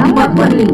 ನಮ್ಮ ಧ್ವನಿ.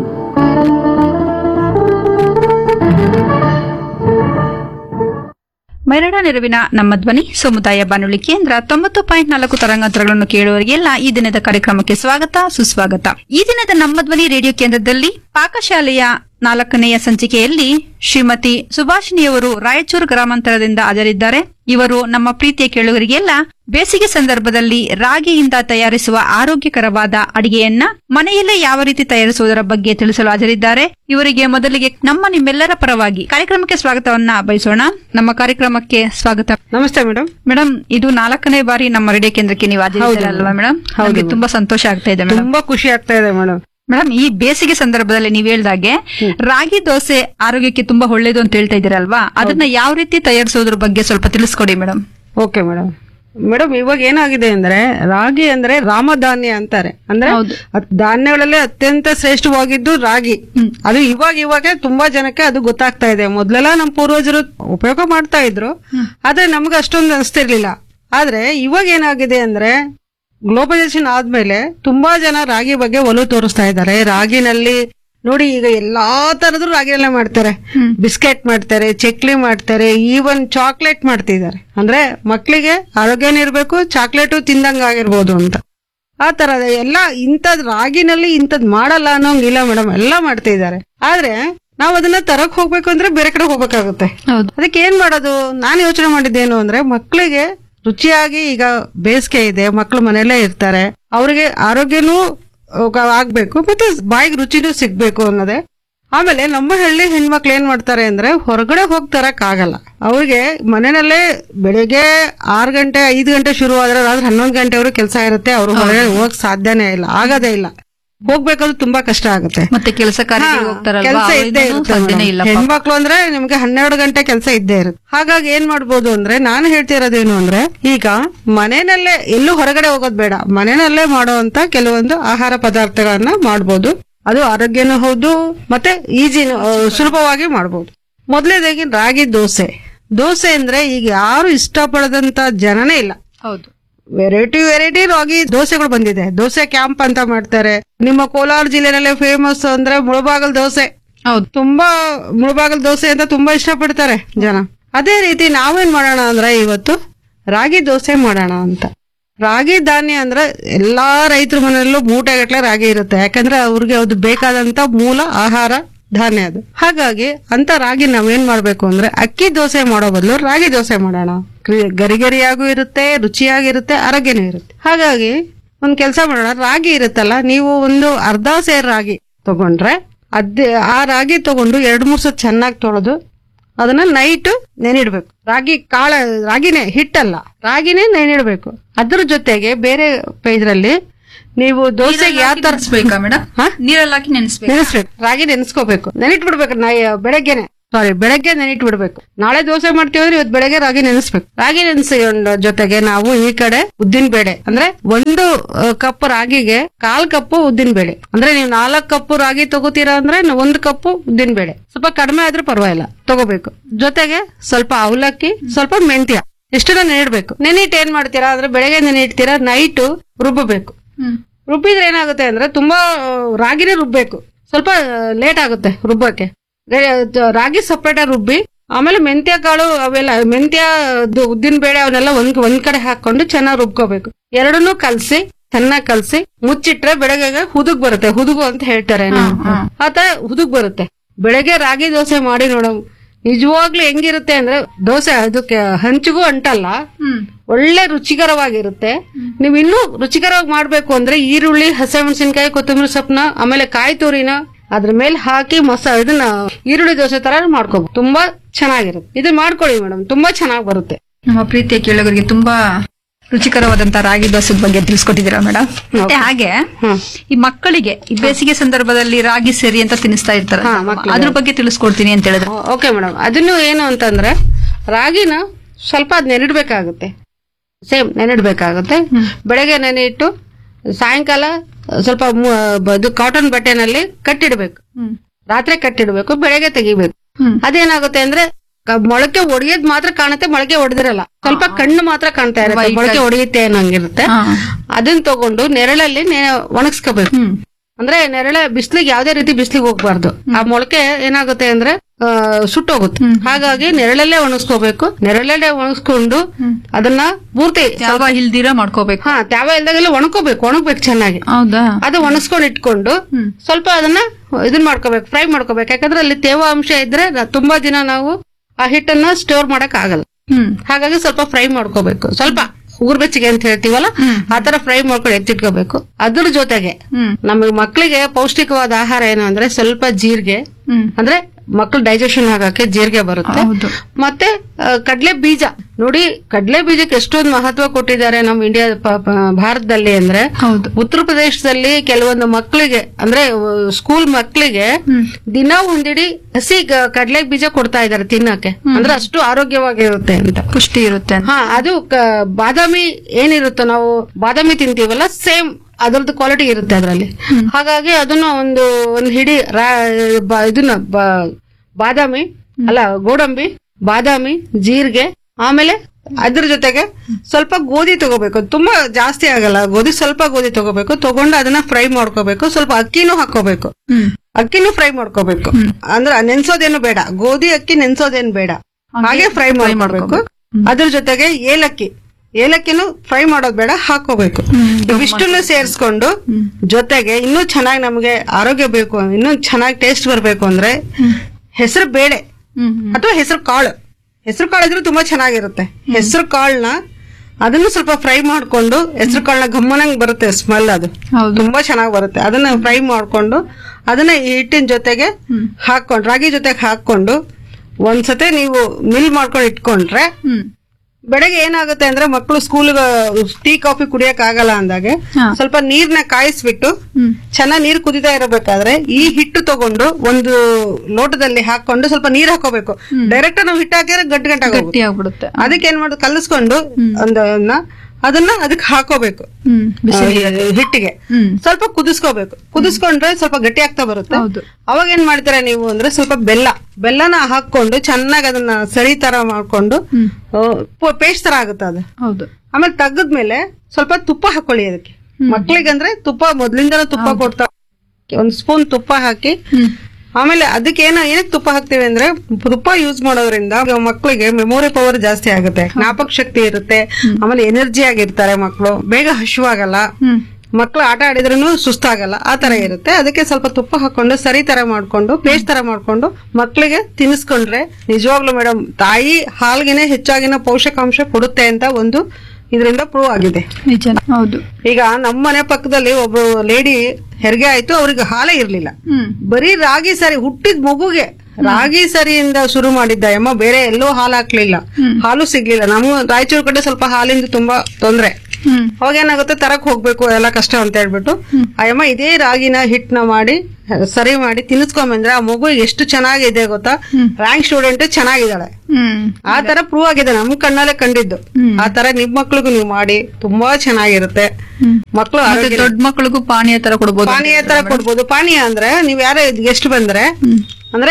ಮೈರಾಡ ನೆರವಿನ ನಮ್ಮ ಧ್ವನಿ ಸಮುದಾಯ ಬಾನುಲಿ ಕೇಂದ್ರ 90.4 ತರಂಗಾಂತರಗಳನ್ನು ಕೇಳುವವರಿಗೆಲ್ಲ ಈ ದಿನದ ಕಾರ್ಯಕ್ರಮಕ್ಕೆ ಸ್ವಾಗತ ಸುಸ್ವಾಗತ. ಈ ದಿನದ ನಮ್ಮ ಧ್ವನಿ ರೇಡಿಯೋ ಕೇಂದ್ರದಲ್ಲಿ ಪಾಕಶಾಲೆಯ 4ನೆಯ ಸಂಚಿಕೆಯಲ್ಲಿ ಶ್ರೀಮತಿ ಸುಭಾಷಿಣಿಯವರು ರಾಯಚೂರು ಗ್ರಾಮಾಂತರದಿಂದ ಹಾಜರಿದ್ದಾರೆ. ಇವರು ನಮ್ಮ ಪ್ರೀತಿಯ ಕೇಳುಗರಿಗೆಲ್ಲ ಬೇಸಿಗೆ ಸಂದರ್ಭದಲ್ಲಿ ರಾಗಿಯಿಂದ ತಯಾರಿಸುವ ಆರೋಗ್ಯಕರವಾದ ಅಡಿಗೆಯನ್ನ ಮನೆಯಲ್ಲೇ ಯಾವ ರೀತಿ ತಯಾರಿಸುವುದರ ಬಗ್ಗೆ ತಿಳಿಸಲು ಹಾಜರಿದ್ದಾರೆ. ಇವರಿಗೆ ಮೊದಲಿಗೆ ನಿಮ್ಮೆಲ್ಲರ ಪರವಾಗಿ ಕಾರ್ಯಕ್ರಮಕ್ಕೆ ಸ್ವಾಗತವನ್ನ ಬಯಸೋಣ. ನಮ್ಮ ಕಾರ್ಯಕ್ರಮಕ್ಕೆ ಸ್ವಾಗತ. ನಮಸ್ತೆ ಮೇಡಮ್. ಮೇಡಮ್, ಇದು 4ನೇ ಬಾರಿ ನಮ್ಮ ರೇಡಿಯೋ ಕೇಂದ್ರಕ್ಕೆ ನೀವು ಹಾಜರಿದ್ದೀರಲ್ವಾ ಮೇಡಮ್? ಹೌದು, ತುಂಬಾ ಸಂತೋಷ ಆಗ್ತಾ ಇದೆ ಮೇಡಮ್. ತುಂಬಾ ಖುಷಿ ಆಗ್ತಾ ಇದೆ ಮೇಡಮ್. ಮೇಡಮ್, ಈ ಬೇಸಿಗೆ ಸಂದರ್ಭದಲ್ಲಿ ನೀವ್ ಹೇಳ್ದಾಗೆ ರಾಗಿ ದೋಸೆ ಆರೋಗ್ಯಕ್ಕೆ ತುಂಬಾ ಒಳ್ಳೇದು ಅಂತ ಹೇಳ್ತಾ ಇದ್ದೀರಲ್ವಾ, ಅದನ್ನ ಯಾವ ರೀತಿ ತಯಾರಿಸೋದ್ರ ಬಗ್ಗೆ ಸ್ವಲ್ಪ ತಿಳಿಸ್ಕೊಡಿ ಮೇಡಮ್. Okay madam. ಮೇಡಮ್, ಇವಾಗ ಏನಾಗಿದೆ ಅಂದ್ರೆ ರಾಗಿ ಅಂದ್ರೆ ರಾಮಧಾನ್ಯ ಅಂತಾರೆ. ಅಂದ್ರೆ ಧಾನ್ಯಗಳಲ್ಲಿ ಅತ್ಯಂತ ಶ್ರೇಷ್ಠವಾಗಿದ್ದು ರಾಗಿ. ಅದು ಇವಾಗ ತುಂಬಾ ಜನಕ್ಕೆ ಅದು ಗೊತ್ತಾಗ್ತಾ ಇದೆ. ಮೊದ್ಲೆಲ್ಲ ನಮ್ಮ ಪೂರ್ವಜರು ಉಪಯೋಗ ಮಾಡ್ತಾ ಇದ್ರು, ಆದ್ರೆ ನಮ್ಗೆ ಅಷ್ಟೊಂದು ಅನಿಸ್ತಿರ್ಲಿಲ್ಲ. ಆದ್ರೆ ಇವಾಗ ಏನಾಗಿದೆ ಅಂದ್ರೆ ಗ್ಲೋಬಲೈಸೇಷನ್ ಆದ್ಮೇಲೆ ತುಂಬಾ ಜನ ರಾಗಿ ಬಗ್ಗೆ ಒಲವು ತೋರಿಸ್ತಾ ಇದ್ದಾರೆ. ರಾಗಿನಲ್ಲಿ ನೋಡಿ, ಈಗ ಎಲ್ಲಾ ತರದ್ದು ರಾಗಿನಲ್ಲೇ ಮಾಡ್ತಾರೆ. ಬಿಸ್ಕೆಟ್ ಮಾಡ್ತಾರೆ, ಚಕ್ಲಿ ಮಾಡ್ತಾರೆ, ಈವನ್ ಚಾಕ್ಲೇಟ್ ಮಾಡ್ತಿದ್ದಾರೆ. ಅಂದ್ರೆ ಮಕ್ಕಳಿಗೆ ಆರೋಗ್ಯನೂ ಇರ್ಬೇಕು, ಚಾಕ್ಲೇಟು ತಿಂದಂಗಾಗಿರ್ಬೋದು ಅಂತ. ಆ ತರದ ಎಲ್ಲ ಇಂಥದ್ ರಾಗಿನಲ್ಲಿ ಇಂಥದ್ ಮಾಡಲ್ಲ ಅನ್ನೋಂಗಿಲ್ಲ ಮೇಡಮ್, ಎಲ್ಲ ಮಾಡ್ತಿದ್ದಾರೆ. ಆದ್ರೆ ನಾವ್ ಅದನ್ನ ತರಕ್ ಹೋಗ್ಬೇಕು ಅಂದ್ರೆ ಬೇರೆ ಕಡೆ ಹೋಗ್ಬೇಕಾಗುತ್ತೆ. ಅದಕ್ಕೆ ಏನ್ ಮಾಡೋದು? ನಾನು ಯೋಚನೆ ಮಾಡಿದ್ದೇನು ಅಂದ್ರೆ, ಮಕ್ಕಳಿಗೆ ರುಚಿಯಾಗಿ, ಈಗ ಬೇಸಿಗೆ ಇದೆ, ಮಕ್ಳು ಮನೆಯಲ್ಲೇ ಇರ್ತಾರೆ, ಅವ್ರಿಗೆ ಆರೋಗ್ಯನೂ ಆಗ್ಬೇಕು ಮತ್ತೆ ಬಾಯಿಗೆ ರುಚಿನೂ ಸಿಗ್ಬೇಕು ಅನ್ನೋದೇ. ಆಮೇಲೆ ನಮ್ಮ ಹಳ್ಳಿ ಹೆಣ್ಮಕ್ಳು ಏನ್ ಮಾಡ್ತಾರೆ ಅಂದ್ರೆ ಹೊರಗಡೆ ಹೋಗಿ ತರಕ್ ಆಗಲ್ಲ. ಅವ್ರಿಗೆ ಮನೆಯಲ್ಲೇ ಬೆಳಿಗ್ಗೆ 6 ಗಂಟೆ 5 ಗಂಟೆ ಶುರು ಆದ್ರೆ ರಾತ್ರಿ 11 ಗಂಟೆವರೆಗೂ ಕೆಲಸ ಇರುತ್ತೆ. ಅವ್ರು ಹೊರಗಡೆ ಹೋಗಕ್ ಸಾಧ್ಯನೇ ಇಲ್ಲ, ಆಗದೇ ಇಲ್ಲ. ಹೋಗ್ಬೇಕಾದ್ರೂ ತುಂಬಾ ಕಷ್ಟ ಆಗುತ್ತೆ. ಮತ್ತೆ ಕೆಲಸ ಕೆಲಸ ಇದ್ದೇ ಇರುತ್ತೆ. ಹೆಣ್ಮಕ್ಳು ಅಂದ್ರೆ ನಿಮ್ಗೆ 12 ಗಂಟೆ ಕೆಲಸ ಇದ್ದೇ ಇರುತ್ತೆ. ಹಾಗಾಗಿ ಏನ್ ಮಾಡ್ಬೋದು ಅಂದ್ರೆ, ನಾನು ಹೇಳ್ತಿರೋದೇನು ಅಂದ್ರೆ, ಈಗ ಮನೆಯಲ್ಲೇ ಎಲ್ಲೂ ಹೊರಗಡೆ ಹೋಗೋದ್ ಬೇಡ, ಮನೆಯಲ್ಲೇ ಮಾಡುವಂತ ಕೆಲವೊಂದು ಆಹಾರ ಪದಾರ್ಥಗಳನ್ನ ಮಾಡ್ಬೋದು. ಅದು ಆರೋಗ್ಯನೂ ಹೌದು, ಮತ್ತೆ ಈಜಿನೂ, ಸುಲಭವಾಗಿ ಮಾಡ್ಬೋದು. ಮೊದಲನೇದಾಗಿ ರಾಗಿ ದೋಸೆ. ದೋಸೆ ಅಂದ್ರೆ ಈಗ ಯಾರು ಇಷ್ಟಪಡದಂತ ಜನನೇ ಇಲ್ಲ. ಹೌದು, ವೆರೈಟಿ ರಾಗಿ ದೋಸೆಗಳು ಬಂದಿದೆ. ದೋಸೆ ಕ್ಯಾಂಪ್ ಅಂತ ಮಾಡ್ತಾರೆ. ನಿಮ್ಮ ಕೋಲಾರ ಜಿಲ್ಲೆನಲ್ಲೇ ಫೇಮಸ್ ಅಂದ್ರೆ ಮುಳಬಾಗಲ್ ದೋಸೆ. ಹೌದು, ತುಂಬಾ ಮುಳಬಾಗಲ್ ದೋಸೆ ಅಂತ ತುಂಬಾ ಇಷ್ಟಪಡ್ತಾರೆ ಜನ. ಅದೇ ರೀತಿ ನಾವೇನ್ ಮಾಡೋಣ ಅಂದ್ರೆ ಇವತ್ತು ರಾಗಿ ದೋಸೆ ಮಾಡೋಣ ಅಂತ. ರಾಗಿ ಧಾನ್ಯ ಅಂದ್ರೆ ಎಲ್ಲಾ ರೈತರ ಮನೆಯಲ್ಲೂ ಮೂಟೆಗಟ್ಲೆ ರಾಗಿ ಇರುತ್ತೆ. ಯಾಕಂದ್ರೆ ಅವ್ರಿಗೆ ಅದು ಬೇಕಾದಂತ ಮೂಲ ಆಹಾರ ಧಾನ್ಯ ಅದು. ಹಾಗಾಗಿ ಅಂತ ರಾಗಿ ನಾವೇನ್ ಮಾಡ್ಬೇಕು ಅಂದ್ರೆ, ಅಕ್ಕಿ ದೋಸೆ ಮಾಡೋ ಬದಲು ರಾಗಿ ದೋಸೆ ಮಾಡೋಣ. ಗರಿಗರಿಯಾಗೂ ಇರುತ್ತೆ, ರುಚಿಯಾಗಿರುತ್ತೆ, ಆರೋಗ್ಯನೂ ಇರುತ್ತೆ. ಹಾಗಾಗಿ ಒಂದ್ ಕೆಲಸ ಮಾಡೋಣ, ರಾಗಿ ಇರುತ್ತಲ್ಲ, ನೀವು ಒಂದು ಅರ್ಧ ಸೇರ್ ರಾಗಿ ತಗೊಂಡ್ರೆ ಆ ರಾಗಿ ತಗೊಂಡು 2-3 ಸಲ ಚೆನ್ನಾಗಿ ತೊಳೆದು ಅದನ್ನ ನೈಟ್ ನೆನಿಡ್ಬೇಕು. ರಾಗಿನೇ ಹಿಟ್ಟಲ್ಲ, ರಾಗಿನೇ ನೆನಿಡ್ಬೇಕು. ಅದ್ರ ಜೊತೆಗೆ ಬೇರೆ ಇದ್ರಲ್ಲಿ ನೀವು ದೋಸೆಗೆ ಯಾವ ತರ ಮೇಡಮ್, ನೀರಲ್ಲಿ ಹಾಕಿ ನೆನೆಸ್ಬೇಕು. ರಾಗಿ ನೆನೆಸ್ಕೋಬೇಕು, ನೆನಿಟ್ಬಿಡ್ಬೇಕು. ಬೆಳಗ್ಗೆ ನೆನಿಟ್ಬಿಡ್ಬೇಕು. ನಾಳೆ ದೋಸೆ ಮಾಡ್ತೀವಿ ಅಂದ್ರೆ ಇವತ್ತು ಬೆಳಗ್ಗೆ ರಾಗಿ ನೆನೆಸ್ಬೇಕು. ರಾಗಿ ನೆನೆಸಿಕೊಂಡ ಜೊತೆಗೆ ನಾವು ಈ ಕಡೆ ಉದ್ದಿನ ಬೇಳೆ, ಅಂದ್ರೆ 1 ಕಪ್ ರಾಗಿಗೆ 1/4 ಕಪ್ ಉದ್ದಿನ ಬೇಳೆ. ಅಂದ್ರೆ ನೀವು 4 ಕಪ್ ರಾಗಿ ತಗೋತೀರಾ ಅಂದ್ರೆ 1 ಕಪ್ ಉದ್ದಿನ ಬೇಳೆ. ಸ್ವಲ್ಪ ಕಡಿಮೆ ಆದ್ರೂ ಪರವಾಗಿಲ್ಲ, ತಗೋಬೇಕು. ಜೊತೆಗೆ ಸ್ವಲ್ಪ ಅವಲಕ್ಕಿ, ಸ್ವಲ್ಪ ಮೆಂತ್ಯ, ಇಷ್ಟನ್ನ ನೆನಿಡ್ಬೇಕು. ನೆನಿಟ್ ಏನ್ ಮಾಡ್ತೀರಾ ಅಂದ್ರೆ, ಬೆಳಗ್ಗೆ ನೆನಿಡ್ತೀರಾ, ನೈಟ್ ರುಬ್ಬಬೇಕು. ರುಬ್ಬಿದ್ರೆ ಏನಾಗುತ್ತೆ ಅಂದ್ರೆ ತುಂಬಾ ರಾಗಿನೇ ರುಬ್ಬೇಕು, ಸ್ವಲ್ಪ ಲೇಟ್ ಆಗುತ್ತೆ ರುಬ್ಬಕ್ಕೆ. ರಾಗಿ ಸಪ್ರೇಟ್ ರುಬ್ಬಿ, ಆಮೇಲೆ ಮೆಂತ್ಯ ಕಾಳು ಅವೆಲ್ಲ, ಮೆಂತ್ಯ ಉದ್ದಿನ ಬೇಳೆ ಅವನ್ನೆಲ್ಲ ಒಂದ್ ಕಡೆ ಹಾಕೊಂಡು ಚೆನ್ನಾಗಿ ರುಬ್ಕೋಬೇಕು. ಎರಡನ್ನೂ ಕಲ್ಸಿ ಚೆನ್ನಾಗಿ ಕಲ್ಸಿ ಮುಚ್ಚಿಟ್ರೆ ಬೆಳಗ್ಗೆ ಹುದುಗ್ ಬರುತ್ತೆ. ಹುದುಗು ಅಂತ ಹೇಳ್ತಾರೆ, ಆತರ ಹುದುಗ್ ಬರುತ್ತೆ. ಬೆಳಗ್ಗೆ ರಾಗಿ ದೋಸೆ ಮಾಡಿ ನೋಡಮ್, ನಿಜವಾಗ್ಲೂ ಹೆಂಗಿರುತ್ತೆ ಅಂದ್ರೆ, ದೋಸೆ ಅದಕ್ಕೆ ಹಂಚಿಗೂ ಅಂಟಲ್ಲ, ಒಳ್ಳೆ ರುಚಿಕರವಾಗಿರುತ್ತೆ. ನೀವ್ ಇನ್ನೂ ರುಚಿಕರವಾಗಿ ಮಾಡ್ಬೇಕು ಅಂದ್ರೆ ಈರುಳ್ಳಿ, ಹಸಿಮೆಣಸಿನಕಾಯಿ, ಕೊತ್ತಂಬರಿ ಸೊಪ್ಪನ್ನ, ಆಮೇಲೆ ಕಾಯಿ ತುರಿನ ಅದ್ರ ಮೇಲೆ ಹಾಕಿ ಇದನ್ನ ಈರುಳ್ಳಿ ದೋಸೆ ತರ ಮಾಡ್ಕೋಬಹುದು. ತುಂಬಾ ಚೆನ್ನಾಗಿರುತ್ತೆ. ಇದನ್ನ ಮಾಡ್ಕೊಳ್ಳಿ ಮೇಡಮ್, ತುಂಬಾ ಚೆನ್ನಾಗಿ ಬರುತ್ತೆ. ನಮ್ಮ ಪ್ರೀತಿಯ ಕೇಳುಗರಿಗೆ ತುಂಬಾ ರುಚಿಕರವಾದಂತ ರಾಗಿ ದೋಸೆ ಬಗ್ಗೆ ತಿಳಿಸ್ಕೊಟ್ಟಿದ್ದೀರಾ ಮೇಡಮ್. ಮತ್ತೆ ಹಾಗೆ ಈ ಮಕ್ಕಳಿಗೆ ಈ ಬೇಸಿಗೆ ಸಂದರ್ಭದಲ್ಲಿ ರಾಗಿ ಸೇರಿ ಅಂತ ತಿನ್ನಿಸ್ತಾ ಇರ್ತಾರೆ, ಅದ್ರ ಬಗ್ಗೆ ತಿಳಿಸ್ಕೊಡ್ತೀನಿ ಅಂತ ಹೇಳಿದ್ರೆ. Okay madam. ಅದನ್ನು ಏನು ಅಂತಂದ್ರೆ, ರಾಗಿನ ಸ್ವಲ್ಪ ನೆನಿಡ್ಬೇಕಾಗುತ್ತೆ, ಸೇಮ್ ನೆನಿಡ್ಬೇಕಾಗುತ್ತೆ. ಬೆಳಗ್ಗೆ ನೆನೆಯಿಟ್ಟು ಸಾಯಂಕಾಲ ಸ್ವಲ್ಪ ಕಾಟನ್ ಬಟ್ಟೆನಲ್ಲಿ ಕಟ್ಟಿಡ್ಬೇಕು. ರಾತ್ರಿ ಕಟ್ಟಿಡ್ಬೇಕು, ಬೆಳಗ್ಗೆ ತೆಗಿಬೇಕು. ಅದೇನಾಗುತ್ತೆ ಅಂದ್ರೆ ಮೊಳಕೆ ಒಡೆಯೋದ್ ಮಾತ್ರ ಕಾಣುತ್ತೆ, ಮೊಳಕೆ ಹೊಡೆದಿರಲ್ಲ, ಸ್ವಲ್ಪ ಕಣ್ಣು ಮಾತ್ರ ಕಾಣ್ತಾ ಇರುತ್ತೆ, ಮೊಳಕೆ ಹೊಡೆಯುತ್ತೆ ಅನ್ನಂಗಿರುತ್ತೆ. ಅದನ್ನ ತಗೊಂಡು ನೆರಳಲ್ಲಿ ಒಣಗಿಸ್ಕೋಬೇಕು. ಅಂದ್ರೆ ನೆರಳೆ ಬಿಸ್ಲಿಗೆ ಯಾವ್ದೇ ರೀತಿ ಬಿಸ್ಲಿಗೆ ಹೋಗ್ಬಾರ್ದು. ಆ ಮೊಳಕೆ ಏನಾಗುತ್ತೆ ಅಂದ್ರೆ ಸುಟ್ಟೋಗುತ್ತೆ. ಹಾಗಾಗಿ ನೆರಳಲ್ಲೇ ಒಣಗಿಸ್ಕೋಬೇಕು. ನೆರಳಲ್ಲೇ ಒಣಗಿಸ್ಕೊಂಡು ಅದನ್ನ ಪೂರ್ತಿ ತ್ಯಾವ ಇಲ್ದಿರ ಮಾಡ್ಕೋಬೇಕು. ತ್ಯಾವ ಇಲ್ದಾಗೆಲ್ಲ ಒಣಗ್ಬೇಕು ಚೆನ್ನಾಗಿ. ಹೌದಾ? ಅದು ಒಣಗಿಸ್ಕೊಂಡು ಇಟ್ಕೊಂಡು ಸ್ವಲ್ಪ ಅದನ್ನ ಇದನ್ ಮಾಡ್ಕೋಬೇಕು, ಫ್ರೈ ಮಾಡ್ಕೋಬೇಕು. ಯಾಕಂದ್ರೆ ಅಲ್ಲಿ ತೇವಾಂಶ ಇದ್ರೆ ತುಂಬಾ ದಿನ ನಾವು ಆ ಹಿಟ್ಟನ್ನ ಸ್ಟೋರ್ ಮಾಡಕ್ ಆಗಲ್ಲ. ಹಾಗಾಗಿ ಸ್ವಲ್ಪ ಫ್ರೈ ಮಾಡ್ಕೋಬೇಕು. ಸ್ವಲ್ಪ ಊರ್ಬೆಚ್ಚಿಗೆ ಅಂತ ಹೇಳ್ತೀವಲ್ಲ, ಆತರ ಫ್ರೈ ಮಾಡ್ಕೊಂಡು ಎತ್ತಿಟ್ಕೋಬೇಕು. ಅದ್ರ ಜೊತೆಗೆ ನಮಗೆ ಮಕ್ಕಳಿಗೆ ಪೌಷ್ಟಿಕವಾದ ಆಹಾರ ಏನು ಅಂದ್ರೆ ಸ್ವಲ್ಪ ಜೀರಿಗೆ, ಅಂದ್ರೆ ಮಕ್ಕಳು ಡೈಜೆಷನ್ ಆಗಕ್ಕೆ ಜೀರಿಗೆ ಬರುತ್ತೆ. ಮತ್ತೆ ಕಡಲೆ ಬೀಜ ನೋಡಿ, ಕಡಲೆ ಬೀಜಕ್ಕೆ ಎಷ್ಟೊಂದು ಮಹತ್ವ ಕೊಟ್ಟಿದ್ದಾರೆ ನಮ್ಮ ಇಂಡಿಯಾ ಭಾರತದಲ್ಲಿ. ಅಂದ್ರೆ ಉತ್ತರ ಪ್ರದೇಶದಲ್ಲಿ ಕೆಲವೊಂದು ಮಕ್ಕಳಿಗೆ ಅಂದ್ರೆ ಸ್ಕೂಲ್ ಮಕ್ಕಳಿಗೆ ದಿನ ಒಂದಿಡಿ ಹಸಿ ಕಡಲೆ ಬೀಜ ಕೊಡ್ತಾ ಇದ್ದಾರೆ ತಿನ್ನಕ್ಕೆ. ಅಂದ್ರೆ ಅಷ್ಟು ಆರೋಗ್ಯವಾಗಿರುತ್ತೆ ಅಂತ, ಪುಷ್ಟಿ ಇರುತ್ತೆ. ಅದು ಬಾದಾಮಿ ಏನಿರುತ್ತೋ, ನಾವು ಬಾದಾಮಿ ತಿಂತೀವಲ್ಲ, ಸೇಮ್ ಅದರದ್ದು ಕ್ವಾಲಿಟಿ ಇರುತ್ತೆ ಅದರಲ್ಲಿ. ಹಾಗಾಗಿ ಅದನ್ನ ಒಂದು ಹಿಡಿ ಇದನ್ನ ಬಾದಾಮಿ ಅಲ್ಲ ಗೋಡಂಬಿ, ಬಾದಾಮಿ, ಜೀರಿಗೆ, ಆಮೇಲೆ ಅದ್ರ ಜೊತೆಗೆ ಸ್ವಲ್ಪ ಗೋಧಿ ತಗೋಬೇಕು. ತುಂಬಾ ಜಾಸ್ತಿ ಆಗಲ್ಲ ಗೋಧಿ, ಸ್ವಲ್ಪ ಗೋಧಿ ತಗೋಬೇಕು. ತಗೊಂಡು ಅದನ್ನ ಫ್ರೈ ಮಾಡ್ಕೋಬೇಕು. ಸ್ವಲ್ಪ ಅಕ್ಕಿನೂ ಹಾಕೋಬೇಕು, ಅಕ್ಕಿನೂ ಫ್ರೈ ಮಾಡ್ಕೋಬೇಕು. ಅಂದ್ರೆ ನೆನ್ಸೋದೇನು ಬೇಡ, ಗೋಧಿ ಅಕ್ಕಿ ನೆನ್ಸೋದೇನು ಬೇಡ, ಹಾಗೆ ಫ್ರೈ ಮಾಡ್ಕೋಬೇಕು. ಅದ್ರ ಜೊತೆಗೆ ಏಲಕ್ಕಿನೂ ಫ್ರೈ ಮಾಡೋದ್ ಬೇಡ, ಹಾಕೋಬೇಕು. ಇವಿಷ್ಟನ್ನು ಸೇರಿಸ್ಕೊಂಡು ಜೊತೆಗೆ ಇನ್ನೂ ಚೆನ್ನಾಗಿ ನಮಗೆ ಆರೋಗ್ಯ ಬೇಕು, ಇನ್ನೂ ಚೆನ್ನಾಗಿ ಟೇಸ್ಟ್ ಬರ್ಬೇಕು ಅಂದ್ರೆ ಹೆಸರು ಬೇಳೆ ಅಥವಾ ಹೆಸರು ಕಾಳು ಇದ್ರೆ ತುಂಬಾ ಚೆನ್ನಾಗಿರುತ್ತೆ. ಹೆಸರು ಕಾಳನ್ನ ಅದನ್ನು ಸ್ವಲ್ಪ ಫ್ರೈ ಮಾಡ್ಕೊಂಡು, ಹೆಸರು ಕಾಳನ್ನ ಗಮ್ಮನಂಗ್ ಬರುತ್ತೆ ಸ್ಮೆಲ್, ಅದು ತುಂಬಾ ಚೆನ್ನಾಗಿ ಬರುತ್ತೆ. ಅದನ್ನ ಫ್ರೈ ಮಾಡ್ಕೊಂಡು ಅದನ್ನ ಹಿಟ್ಟಿನ ಜೊತೆಗೆ ಹಾಕೊಂಡು, ರಾಗಿ ಜೊತೆಗೆ ಹಾಕೊಂಡು ಒಂದ್ಸತೆ ನೀವು ಮಿಲ್ ಮಾಡ್ಕೊಂಡು ಇಟ್ಕೊಂಡ್ರೆ ಬೆಳಗ್ಗೆ ಏನಾಗುತ್ತೆ ಅಂದ್ರೆ ಮಕ್ಕಳು ಸ್ಕೂಲ್ ಟೀ ಕಾಫಿ ಕುಡಿಯಕ್ ಆಗಲ್ಲ ಅಂದಾಗೆ ಸ್ವಲ್ಪ ನೀರ್ನ ಕಾಯಿಸ್ಬಿಟ್ಟು ಚೆನ್ನಾಗಿ ನೀರ್ ಕುದಿತಾ ಇರಬೇಕಾದ್ರೆ ಈ ಹಿಟ್ಟು ತಗೊಂಡು ಒಂದು ಲೋಟದಲ್ಲಿ ಹಾಕೊಂಡು ಸ್ವಲ್ಪ ನೀರ್ ಹಾಕೋಬೇಕು. ಡೈರೆಕ್ಟ್ ನಾವು ಹಿಟ್ಟು ಹಾಕಿದ್ರೆ ಗಟ್ಟಿ ಆಗ್ಬಿಡುತ್ತೆ. ಅದಕ್ಕೆ ಏನ್ ಮಾಡೋದು, ಕಲಿಸ್ಕೊಂಡು ಅದನ್ನ ಅದಕ್ಕೆ ಹಾಕೋಬೇಕು, ಹಿಟ್ಟಿಗೆ ಸ್ವಲ್ಪ ಕುದಿಸ್ಕೋಬೇಕು. ಕುದಿಸ್ಕೊಂಡ್ರೆ ಸ್ವಲ್ಪ ಗಟ್ಟಿ ಆಗ್ತಾ ಬರುತ್ತೆ. ಅವಾಗ ಏನ್ ಮಾಡ್ತೀರಾ ನೀವು ಅಂದ್ರೆ ಸ್ವಲ್ಪ ಬೆಲ್ಲನ ಹಾಕೊಂಡು ಚೆನ್ನಾಗಿ ಅದನ್ನ ಸರಿ ತರ ಮಾಡ್ಕೊಂಡು ಪೇಸ್ಟ್ ತರ ಆಗುತ್ತೆ ಅದು. ಆಮೇಲೆ ತೆಗೆದ್ಮೇಲೆ ಸ್ವಲ್ಪ ತುಪ್ಪ ಹಾಕೊಳ್ಳಿ ಅದಕ್ಕೆ. ಮಕ್ಳಿಗಂದ್ರೆ ತುಪ್ಪ ಮೊದ್ಲಿಂದನೂ ತುಪ್ಪ ಕೊಡ್ತಾ, ಒಂದ್ ಸ್ಪೂನ್ ತುಪ್ಪ ಹಾಕಿ, ಆಮೇಲೆ ಅದಕ್ಕೆ ಏನಕ್ಕೆ ತುಪ್ಪ ಹಾಕ್ತಿವಿ ಅಂದ್ರೆ ತುಪ್ಪ ಯೂಸ್ ಮಾಡೋದ್ರಿಂದ ಮಕ್ಕಳಿಗೆ ಮೆಮೊರಿ ಪವರ್ ಜಾಸ್ತಿ ಆಗುತ್ತೆ, ಜ್ಞಾಪಕ ಶಕ್ತಿ ಇರುತ್ತೆ, ಆಮೇಲೆ ಎನರ್ಜಿ ಆಗಿರ್ತಾರೆ ಮಕ್ಕಳು, ಬೇಗ ಹಸಿವಾಗಲ್ಲ, ಮಕ್ಕಳು ಆಟ ಆಡಿದ್ರೂ ಸುಸ್ತಾಗಲ್ಲ, ಆ ತರ ಇರುತ್ತೆ. ಅದಕ್ಕೆ ಸ್ವಲ್ಪ ತುಪ್ಪ ಹಾಕೊಂಡು ಸರಿ ತರ ಮಾಡ್ಕೊಂಡು ಪೇಸ್ಟ್ ತರ ಮಾಡ್ಕೊಂಡು ಮಕ್ಕಳಿಗೆ ತಿನ್ನಿಸ್ಕೊಂಡ್ರೆ ನಿಜವಾಗ್ಲೂ ಮೇಡಮ್ ತಾಯಿ ಹಾಲ್ಗೆನೆ ಹೆಚ್ಚಾಗಿನ ಪೋಷಕಾಂಶ ಕೊಡುತ್ತೆ ಅಂತ ಒಂದು ಇದರಿಂದ ಪ್ರೂವ್ ಆಗಿದೆ. ಹೌದು. ಈಗ ನಮ್ಮ ಮನೆ ಪಕ್ಕದಲ್ಲಿ ಒಬ್ರು ಲೇಡಿ ಹೆರಿಗೆ ಆಯ್ತು, ಅವ್ರಿಗೆ ಹಾಲೇ ಇರ್ಲಿಲ್ಲ. ಬರೀ ರಾಗಿ ಸರಿ, ಹುಟ್ಟಿದ ಮಗುಗೆ ರಾಗಿ ಸರಿಯಿಂದ ಶುರು ಮಾಡಿದ್ದ ಅಮ್ಮ, ಬೇರೆ ಎಲ್ಲೋ ಹಾಲು ಹಾಕ್ಲಿಲ್ಲ, ಹಾಲು ಸಿಗ್ಲಿಲ್ಲ. ನಮ್ಮ ರಾಯಚೂರು ಕಡೆ ಸ್ವಲ್ಪ ಹಾಲಿಂದ ತುಂಬಾ ತೊಂದ್ರೆ. ಅವಾಗ ಏನಾಗುತ್ತೆ, ತರಕ್ ಹೋಗ್ಬೇಕು ಎಲ್ಲ ಕಷ್ಟ ಅಂತ ಹೇಳ್ಬಿಟ್ಟು ಅಯ್ಯಮ್ಮ ಇದೇ ರಾಗಿನ ಹಿಟ್ನ ಮಾಡಿ ಸರಿ ಮಾಡಿ ತಿನ್ನಿಸ್ಕೊಂಬಂದ್ರೆ ಆ ಮಗು ಎಷ್ಟು ಚೆನ್ನಾಗಿದೆ ಗೊತ್ತಾ, ರ್ಯಾಂಕ್ ಸ್ಟೂಡೆಂಟ್ ಚೆನ್ನಾಗಿದ್ದಾಳೆ. ಆ ತರ ಪ್ರೂವ್ ಆಗಿದೆ, ನಮ್ ಕಣ್ಣಲ್ಲೇ ಕಂಡಿದ್ದು. ಆ ತರ ನಿಮ್ ಮಕ್ಳಿಗೂ ನೀವು ಮಾಡಿ ತುಂಬಾ ಚೆನ್ನಾಗಿರುತ್ತೆ. ಮಕ್ಳು ದೊಡ್ಡ ಮಕ್ಳಿಗೂ ಪಾನೀಯ ತರ ಕೊಡ್ಬೋದು. ಪಾನೀಯ ಅಂದ್ರೆ ನೀವ್ ಯಾರೇ ಗೆಸ್ಟ್ ಬಂದ್ರೆ ಅಂದ್ರೆ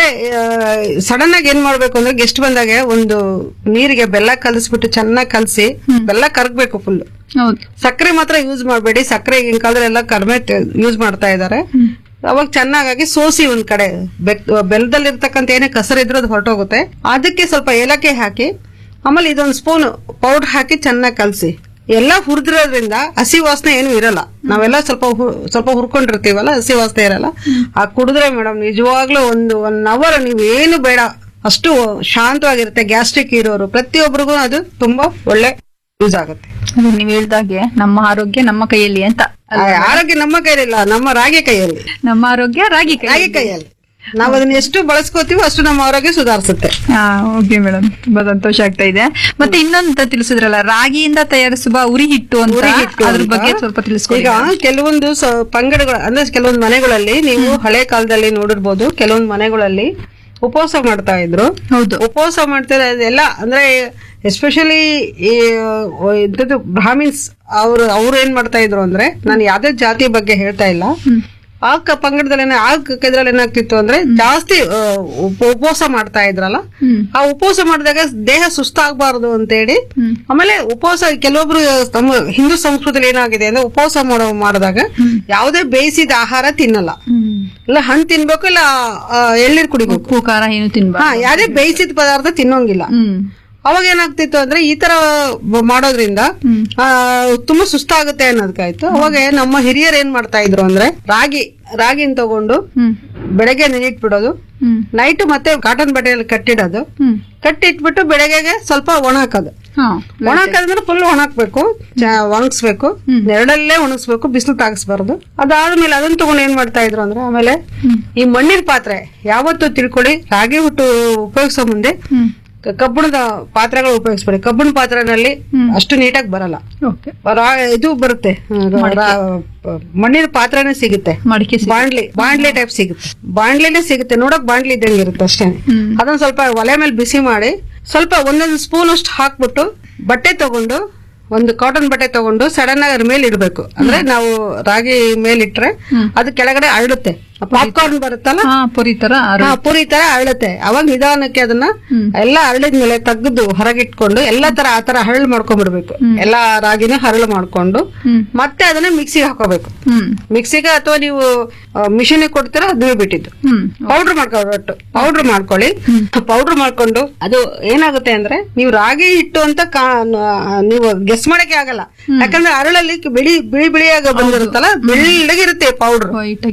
ಸಡನ್ ಆಗಿ ಏನ್ ಮಾಡ್ಬೇಕು ಅಂದ್ರೆ ಗೆಸ್ಟ್ ಬಂದಾಗ ಒಂದು ನೀರಿಗೆ ಬೆಲ್ಲ ಕಲಸ್ಬಿಟ್ಟು ಚೆನ್ನಾಗಿ ಕಲಸಿ, ಬೆಲ್ಲ ಕರಗ್ಬೇಕು ಫುಲ್. ಸಕ್ಕರೆ ಮಾತ್ರ ಯೂಸ್ ಮಾಡಬೇಡಿ, ಸಕ್ಕರೆ ಈಗಿನ ಕಾಲದಲ್ಲಿ ಎಲ್ಲ ಕಡಿಮೆ ಯೂಸ್ ಮಾಡ್ತಾ ಇದಾರೆ. ಅವಾಗ ಚೆನ್ನಾಗಿ ಸೋಸಿ ಒಂದ್ ಕಡೆ ಬೆಲ್ಲದಲ್ಲಿ ಇರ್ತಕ್ಕಂಥ ಏನೇ ಕಸರಿದ್ರು ಅದು ಹೊರಟೋಗುತ್ತೆ. ಅದಕ್ಕೆ ಸ್ವಲ್ಪ ಏಲಕ್ಕಿ ಹಾಕಿ, ಆಮೇಲೆ ಇದೊಂದು ಸ್ಪೂನ್ ಪೌಡರ್ ಹಾಕಿ ಚೆನ್ನಾಗಿ ಕಲಸಿ. ಎಲ್ಲ ಹುರಿದಿರೋದ್ರಿಂದ ಹಸಿ ವಾಸನೆ ಏನು ಇರಲ್ಲ. ನಾವೆಲ್ಲ ಸ್ವಲ್ಪ ಹುರ್ಕೊಂಡಿರ್ತೀವಲ್ಲ, ಹಸಿ ವಾಸನೆ ಇರಲ್ಲ. ಆ ಕುಡಿದ್ರೆ ಮೇಡಮ್ ನಿಜವಾಗ್ಲೂ ಒಂದು 1 ಅವರ್ ನೀವು ಏನು ಬೇಡ, ಅಷ್ಟು ಶಾಂತವಾಗಿರುತ್ತೆ. ಗ್ಯಾಸ್ಟ್ರಿಕ್ ಇರೋರು ಪ್ರತಿಯೊಬ್ಬರಿಗೂ ಅದು ತುಂಬಾ ಒಳ್ಳೆ ಯೂಸ್ ಆಗುತ್ತೆ. ನೀವ್ ಹೇಳ್ದಾಗೆ ನಮ್ಮ ಆರೋಗ್ಯ ನಮ್ಮ ಕೈಯಲ್ಲಿ ಅಂತ. ಆರೋಗ್ಯ ನಮ್ಮ ಕೈಯಲ್ಲಿಲ್ಲ, ನಮ್ಮ ರಾಗಿ ಕೈಯಲ್ಲಿ. ನಮ್ಮ ಆರೋಗ್ಯ ರಾಗಿ ಕೈಯಲ್ಲಿ. ನಾವ್ ಅದನ್ನ ಎಷ್ಟು ಬಳಸ್ಕೋತೀವೋ ಅಷ್ಟು ನಮ್ಮ ಆರೋಗ್ಯ ಸುಧಾರಿಸುತ್ತೆ. ಓಕೆ ಮೇಡಮ್, ತುಂಬಾ ಸಂತೋಷ ಆಗ್ತಾ ಇದೆ. ಮತ್ತೆ ಇನ್ನೊಂದು ತಿಳಿಸಿದ್ರಲ್ಲ, ರಾಗಿಯಿಂದ ತಯಾರಿಸುವ ಉರಿ ಹಿಟ್ಟು ಅಂತ, ಅದ್ರ ಬಗ್ಗೆ ಸ್ವಲ್ಪ ತಿಳಿಸ್ಕೊಡಿ. ಈಗ ಕೆಲವೊಂದು ಪಂಗಡಗಳು ಅಂದ್ರೆ ಕೆಲವೊಂದು ಮನೆಗಳಲ್ಲಿ ನೀವು ಹಳೆ ಕಾಲದಲ್ಲಿ ನೋಡಿರ್ಬೋದು, ಕೆಲವೊಂದು ಮನೆಗಳಲ್ಲಿ ಉಪವಾಸ ಮಾಡ್ತಾ ಇದ್ರು. ಹೌದು, ಉಪವಾಸ ಮಾಡ್ತಾ ಎಲ್ಲ ಅಂದ್ರೆ ಎಸ್ಪೆಷಲಿ ಬ್ರಾಹ್ಮಿನ್ಸ್ ಅವ್ರು ಏನ್ ಮಾಡ್ತಾ ಇದ್ರು ಅಂದ್ರೆ, ನಾನು ಯಾವ್ದೇ ಜಾತಿ ಬಗ್ಗೆ ಹೇಳ್ತಾ ಇಲ್ಲ, ಪಂಗಡದಲ್ಲಿ ಇದ್ರಲ್ಲಿ ಏನಾಗ್ತಿತ್ತು ಅಂದ್ರೆ ಜಾಸ್ತಿ ಉಪವಾಸ ಮಾಡ್ತಾ ಇದ್ರಲ್ಲ, ಆ ಉಪವಾಸ ಮಾಡಿದಾಗ ದೇಹ ಸುಸ್ತಾಗಬಾರದು ಅಂತ ಹೇಳಿ, ಆಮೇಲೆ ಉಪವಾಸ ಕೆಲವೊಬ್ರು ನಮ್ಮ ಹಿಂದೂ ಸಂಸ್ಕೃತಿಯಲ್ಲಿ ಏನಾಗಿದೆ ಅಂದ್ರೆ ಉಪವಾಸ ಮಾಡಿದಾಗ ಯಾವುದೇ ಬೇಯಿಸಿದ ಆಹಾರ ತಿನ್ನಲ್ಲ, ಇಲ್ಲ ಹಣ್ಣು ತಿನ್ಬೇಕು, ಇಲ್ಲ ಎಳ್ನೀರು ಕುಡಿಬೇಕು, ಉಪ್ಪು ಖಾರ ಏನು ತಿನ್ಬೇಕು, ಯಾವುದೇ ಬೇಯಿಸಿದ ಪದಾರ್ಥ ತಿನ್ನೋಂಗಿಲ್ಲ. ಅವಾಗ ಏನಾಗ್ತಿತ್ತು ಅಂದ್ರೆ ಈ ತರ ಮಾಡೋದ್ರಿಂದ ತುಂಬಾ ಸುಸ್ತಾಗುತ್ತೆ ಅನ್ನೋದಕ್ಕಾಯ್ತು. ಅವಾಗ ನಮ್ಮ ಹಿರಿಯರು ಏನ್ ಮಾಡ್ತಾ ಇದ್ರು ಅಂದ್ರೆ ರಾಗಿನ ತಗೊಂಡು ಬೆಳಗ್ಗೆ ನೆನಿಟ್ಬಿಡೋದು, ನೈಟ್ ಮತ್ತೆ ಕಾಟನ್ ಬಟ್ಟೆಯಲ್ಲಿ ಕಟ್ಟಿಟ್ಬಿಟ್ಟು ಬೆಳಗ್ಗೆಗೆ ಸ್ವಲ್ಪ ಒಣಹಾಕೋದು. ಒಣಹಾಕಂದ್ರೆ ಫುಲ್ ಒಣಹಾಕ್ಬೇಕು, ಒಣಗಿಸ್ಬೇಕು, ನೆರಳಲ್ಲೇ ಒಣಗಿಸ್ಬೇಕು, ಬಿಸಿಲು ತಾಗಿಸ್ಬಾರ್ದು. ಅದಾದ್ಮೇಲೆ ಅದನ್ನ ತಗೊಂಡು ಏನ್ ಮಾಡ್ತಾ ಇದ್ರು ಅಂದ್ರೆ, ಆಮೇಲೆ ಈ ಮಣ್ಣಿನ ಪಾತ್ರೆ ಯಾವತ್ತೂ ತಿಳ್ಕೊಳ್ಳಿ, ರಾಗಿ ಹುಟ್ಟು ಉಪಯೋಗಿಸೋ ಮುಂದೆ ಕಬ್ಬಿಣದ ಪಾತ್ರೆಗಳು ಉಪಯೋಗಿಸ್ಬೇಡಿ. ಕಬ್ಬಿಣ ಪಾತ್ರೆನಲ್ಲಿ ಅಷ್ಟು ನೀಟಾಗಿ ಬರಲ್ಲ, ಇದು ಬರುತ್ತೆ, ಮಣ್ಣಿನ ಪಾತ್ರೆನೇ ಸಿಗುತ್ತೆ, ಬಾಂಡ್ಲಿ ಟೈಪ್ ಸಿಗುತ್ತೆ, ಬಾಂಡ್ಲಿನೇ ಸಿಗುತ್ತೆ, ನೋಡಕ್ ಬಾಂಡ್ಲಿ ಇದ್ದಂಗೆ ಇರುತ್ತೆ ಅಷ್ಟೇ. ಅದನ್ನ ಸ್ವಲ್ಪ ಒಲೆ ಮೇಲೆ ಬಿಸಿ ಮಾಡಿ ಸ್ವಲ್ಪ ಒಂದೊಂದು ಸ್ಪೂನ್ ಅಷ್ಟು ಹಾಕ್ಬಿಟ್ಟು ಬಟ್ಟೆ ತಗೊಂಡು, ಒಂದು ಕಾಟನ್ ಬಟ್ಟೆ ತಗೊಂಡು ಸಡನ್ ಆಗಿ ಅದ್ರ ಮೇಲೆ ಇಡ್ಬೇಕು. ಅಂದ್ರೆ ನಾವು ರಾಗಿ ಮೇಲಿಟ್ರೆ ಅದು ಕೆಳಗಡೆ ಅರಳುತ್ತೆ, ಪಾಪ್ಕಾರ್ನ್ ಬರುತ್ತಲ್ಲ ಪುರಿ ತರ ಅರಳುತ್ತೆ. ಅವಾಗ ನಿಧಾನಕ್ಕೆ ಅದನ್ನ ಎಲ್ಲಾ ಅರಳಿದ್ಮೇಲೆ ತೆಗೆದು ಹೊರಗಿಟ್ಕೊಂಡು ಎಲ್ಲಾ ತರ ಆ ತರ ಹರಳು ಮಾಡ್ಕೊಂಡ್ಬಿಡ್ಬೇಕು. ಎಲ್ಲಾ ರಾಗಿನ ಹರಳು ಮಾಡ್ಕೊಂಡು ಮತ್ತೆ ಅದನ್ನ ಮಿಕ್ಸಿಗೆ ಹಾಕೋಬೇಕು. ಮಿಕ್ಸಿಗೆ ಅಥವಾ ನೀವು ಮಿಷಿನ್ ಕೊಡ್ತೀರಾ ಅದನ್ನೇ ಬಿಟ್ಟಿದ್ದು ಪೌಡರ್ ಮಾಡ್ಕೊಳ್ಳಿ. ಪೌಡರ್ ಮಾಡ್ಕೊಂಡು ಅದು ಏನಾಗುತ್ತೆ ಅಂದ್ರೆ, ನೀವು ರಾಗಿ ಹಿಟ್ಟು ಅಂತ ನೀವು ಗೆಸ್ ಮಾಡಕ್ಕೆ ಆಗಲ್ಲ, ಯಾಕಂದ್ರೆ ಅರಳಲ್ಲಿ ಬಿಳಿಯಾಗ ಬಂದಿರುತ್ತಲ್ಲ, ಬೆಳ್ಳಗಿರುತ್ತೆ ಪೌಡರ್,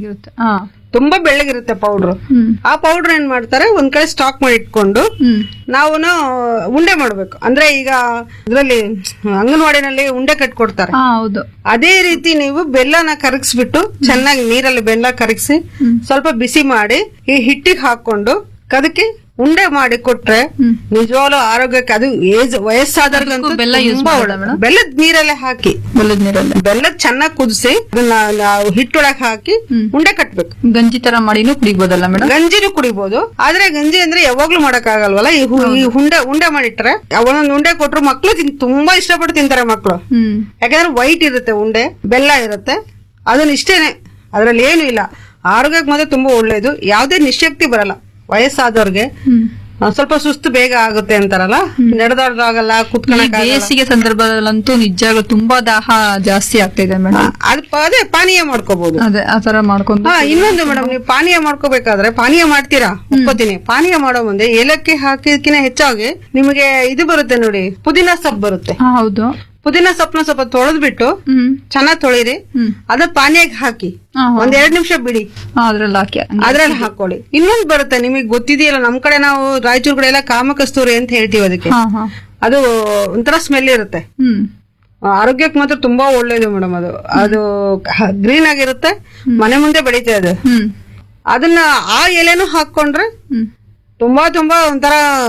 ತುಂಬಾ ಬೆಳ್ಳಗಿರುತ್ತೆ ಪೌಡರ್. ಆ ಪೌಡರ್ ಏನ್ ಮಾಡ್ತಾರೆ, ಒಂದ್ ಕಡೆ ಸ್ಟಾಕ್ ಮಾಡಿ ಇಟ್ಕೊಂಡು ನಾವು ಉಂಡೆ ಮಾಡ್ಬೇಕು. ಅಂದ್ರೆ ಈಗ ಇದ್ರಲ್ಲಿ ಅಂಗನವಾಡಿನಲ್ಲಿ ಉಂಡೆ ಕಟ್ಕೊಡ್ತಾರೆ, ಅದೇ ರೀತಿ ನೀವು ಬೆಲ್ಲನ ಕರಗಿಸ್ಬಿಟ್ಟು ಚೆನ್ನಾಗಿ ನೀರಲ್ಲಿ ಬೆಲ್ಲ ಕರಗಿಸಿ ಸ್ವಲ್ಪ ಬಿಸಿ ಮಾಡಿ ಈ ಹಿಟ್ಟಿಗೆ ಹಾಕೊಂಡು ಅದಕ್ಕೆ ಉಂಡೆ ಮಾಡಿ ಕೊಟ್ರೆ ನಿಜವಾಗ್ಲೂ ಆರೋಗ್ಯಕ್ಕೆ, ಅದು ವಯಸ್ಸಾದವ್ರಿಗಂತೂ ಬೆಲ್ಲದ ನೀರಲ್ಲೇ ಹಾಕಿ, ಬೆಲ್ಲದ ಚೆನ್ನಾಗಿ ಕುದಿಸಿ ಹಿಟ್ಟೊಳಗೆ ಹಾಕಿ ಉಂಡೆ ಕಟ್ಬೇಕು. ಗಂಜಿ ತರ ಮಾಡಿನೂ ಕುಡಿಬಹುದಲ್ಲ ಮೇಡಮ್? ಗಂಜಿನೂ ಕುಡಿಬಹುದು, ಆದ್ರೆ ಗಂಜಿ ಅಂದ್ರೆ ಯಾವಾಗ್ಲೂ ಮಾಡಕ್ ಆಗಲ್ವಲ್ಲ. ಈ ಉಂಡೆ ಮಾಡಿಟ್ರೆ ಒಂದೊಂದು ಉಂಡೆ ಕೊಟ್ರು ಮಕ್ಳು ತುಂಬಾ ಇಷ್ಟಪಟ್ಟು ತಿಂತಾರೆ ಮಕ್ಳು. ಯಾಕಂದ್ರೆ ವೈಟ್ ಇರುತ್ತೆ ಉಂಡೆ, ಬೆಲ್ಲ ಇರುತ್ತೆ, ಅದನ್ನ ಇಷ್ಟೇನೆ, ಅದ್ರಲ್ಲಿ ಏನು ಇಲ್ಲ. ಆರೋಗ್ಯಕ್ಕೆ ಮಾತ್ರ ತುಂಬಾ ಒಳ್ಳೇದು, ಯಾವ್ದೇ ನಿಶಕ್ತಿ ಬರಲ್ಲ. ವಯಸ್ಸಾದವ್ರಿಗೆ ಸ್ವಲ್ಪ ಸುಸ್ತು ಬೇಗ ಆಗುತ್ತೆ ಅಂತಾರಲ್ಲ, ನಡೆದಾಡೋದಾಗಲ್ಲ, ಕುತ್ಕೊಳ್ಳೋಕೆ ಬೇಸಿಗೆ ಸಂದರ್ಭದಲ್ಲಂತೂ ನಿಜವಾಗ್ಲೂ ತುಂಬಾ ದಾಹ ಜಾಸ್ತಿ ಆಗ್ತಿದೆ ಮೇಡಮ್. ಅದೇ ಪಾನೀಯ ಮಾಡ್ಕೋಬಹುದು, ಅದೇ ಆತರ ಮಾಡ್ಕೊಂಡು. ಇನ್ನೊಂದು ಮೇಡಮ್, ನೀವು ಪಾನೀಯ ಮಾಡ್ಕೋಬೇಕಾದ್ರೆ, ಪಾನೀಯ ಮಾಡ್ತೀರಾ ಒಪ್ಕೋತೀನಿ, ಪಾನೀಯ ಮಾಡೋ ಮುಂದೆ ಏಲಕ್ಕಿ ಹಾಕಿದಕ್ಕಿಂತ ಹೆಚ್ಚಾಗಿ ನಿಮಗೆ ಇದು ಬರುತ್ತೆ ನೋಡಿ, ಪುದೀನ ಸೊಪ್ಪು ಬರುತ್ತೆ. ಹೌದು, ಪುದೀನ ಸೊಪ್ಪನ ಸ್ವಲ್ಪ ತೊಳೆದ್ಬಿಟ್ಟು ಚೆನ್ನಾಗಿ ತೊಳಿರಿ, ಅದ ಪಾನೀಯಕ್ಕೆ ಹಾಕಿ ಒಂದ್ 2 ನಿಮಿಷ ಬಿಡಿ, ಅದ್ರಲ್ಲಿ ಹಾಕೊಳ್ಳಿ. ಇನ್ನೊಂದು ಬರುತ್ತೆ, ನಿಮಗೆ ಗೊತ್ತಿದೆಯಲ್ಲ, ನಮ್ ಕಡೆ ನಾವು ರಾಯಚೂರು ಕಡೆ ಎಲ್ಲ ಕಾಮಕಸ್ತೂರಿ ಅಂತ ಹೇಳ್ತೀವಿ ಅದಕ್ಕೆ. ಅದು ಒಂಥರ ಸ್ಮೆಲ್ ಇರುತ್ತೆ, ಆರೋಗ್ಯಕ್ಕೆ ಮಾತ್ರ ತುಂಬಾ ಒಳ್ಳೇದು ಮೇಡಮ್. ಅದು ಗ್ರೀನ್ ಆಗಿರುತ್ತೆ, ಮನೆ ಮುಂದೆ ಬೆಳೀತೆ ಅದು. ಅದನ್ನ ಆ ಎಲೆನೂ ಹಾಕೊಂಡ್ರೆ ತುಂಬಾ ಒಂಥರ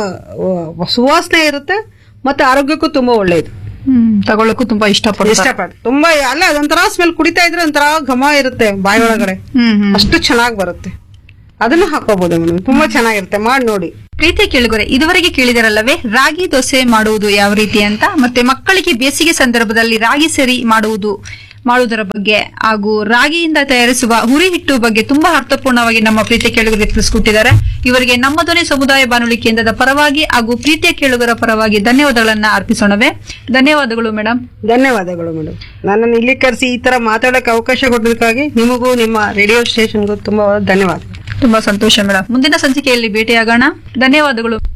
ಸುವಾಸನೆ ಇರುತ್ತೆ, ಮತ್ತೆ ಆರೋಗ್ಯಕ್ಕೂ ತುಂಬಾ ಒಳ್ಳೇದು. ತಗೊಳಕ್ಕೂ ತುಂಬಾ ಇಷ್ಟಪಟ್ಟು ತುಂಬಾ ಅಲ್ಲ, ಅದೊಂಥರ ಸ್ಮೆಲ್, ಕುಡಿತಾ ಇದ್ರೆ ಒಂಥರ ಘಮ ಇರುತ್ತೆ ಬಾಯಿ ಒಳಗಡೆ, ಅಷ್ಟು ಚೆನ್ನಾಗಿ ಬರುತ್ತೆ. ಅದನ್ನು ಹಾಕೋಬಹುದು ಮೇಡಮ್, ತುಂಬಾ ಚೆನ್ನಾಗಿರುತ್ತೆ, ಮಾಡಿ ನೋಡಿ. ಪ್ರೀತಿ ಕೇಳುಗರೆ, ಇದುವರೆಗೆ ಕೇಳಿದರಲ್ಲವೇ ರಾಗಿ ದೋಸೆ ಮಾಡುವುದು ಯಾವ ರೀತಿ ಅಂತ, ಮತ್ತೆ ಮಕ್ಕಳಿಗೆ ಬೇಸಿಗೆ ಸಂದರ್ಭದಲ್ಲಿ ರಾಗಿ ಸರಿ ಮಾಡುವುದರ ಬಗ್ಗೆ, ಹಾಗೂ ರಾಗಿಯಿಂದ ತಯಾರಿಸುವ ಹುರಿ ಹಿಟ್ಟು ಬಗ್ಗೆ ತುಂಬಾ ಅರ್ಥಪೂರ್ಣವಾಗಿ ನಮ್ಮ ಪ್ರೀತಿಯ ಕೇಳುಗರಿಗೆ ತಿಳಿಸಿಕೊಟ್ಟಿದ್ದಾರೆ. ಇವರಿಗೆ ನಮ್ಮ ಧ್ವನಿ ಸಮುದಾಯ ಬಾನುಲಿ ಕೇಂದ್ರದ ಪರವಾಗಿ ಹಾಗೂ ಪ್ರೀತಿಯ ಕೇಳುಗರ ಪರವಾಗಿ ಧನ್ಯವಾದಗಳನ್ನ ಅರ್ಪಿಸೋಣವೇ. ಧನ್ಯವಾದಗಳು ಮೇಡಮ್. ಧನ್ಯವಾದಗಳು ಮೇಡಮ್, ನನ್ನನ್ನು ಇಲ್ಲಿ ಕರೆಸಿ ಈ ತರ ಮಾತಾಡೋಕೆ ಅವಕಾಶ ಕೊಡೋದಕ್ಕಾಗಿ ನಿಮಗೂ ನಿಮ್ಮ ರೇಡಿಯೋ ಸ್ಟೇಷನ್ಗೂ ತುಂಬಾ ಧನ್ಯವಾದ. ತುಂಬಾ ಸಂತೋಷ ಮೇಡಮ್. ಮುಂದಿನ ಸಂಚಿಕೆಯಲ್ಲಿ ಭೇಟಿಯಾಗೋಣ. ಧನ್ಯವಾದಗಳು.